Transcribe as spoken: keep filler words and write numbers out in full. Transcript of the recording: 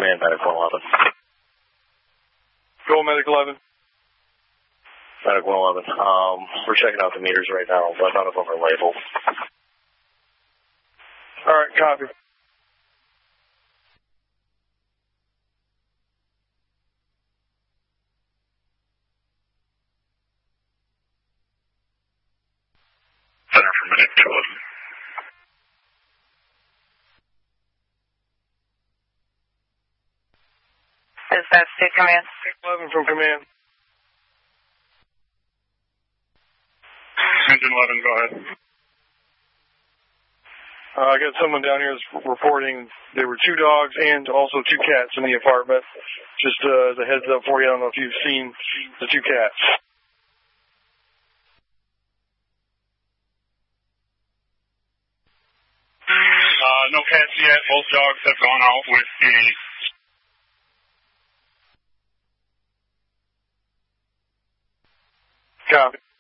Command, Medic one eleven. Go Medic eleven. Medic one eleven. Um, we're checking out the meters right now, but none of them are labeled. All right, copy. Center for Medic two eleven. Is that State Command? eleven from Command. Engine eleven, go ahead. Uh, I got someone down here that's reporting there were two dogs and also two cats in the apartment. Just uh, as a heads up for you, I don't know if you've seen the two cats. Uh, no cats yet. Both dogs have gone out with the... Copy.